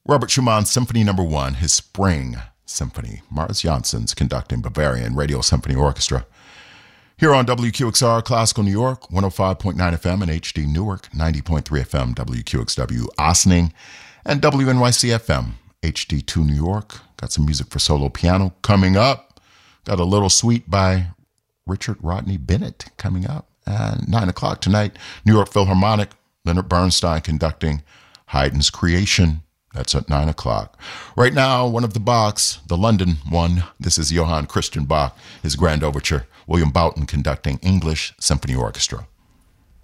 Robert Schumann Symphony No. 1, his Spring Symphony. Mars Janssens conducting Bavarian Radio Symphony Orchestra. Here on WQXR Classical New York, 105.9 FM and HD Newark, 90.3 FM, WQXW Ossining, and WNYC FM, HD2 New York. Got some music for solo piano coming up. Got a little suite by Richard Rodney Bennett coming up. And 9 o'clock tonight, New York Philharmonic, Leonard Bernstein conducting Haydn's Creation. That's at 9 o'clock. Right now, one of the Bachs, the London one. This is Johann Christian Bach, his Grand Overture. William Boughton conducting English Symphony Orchestra.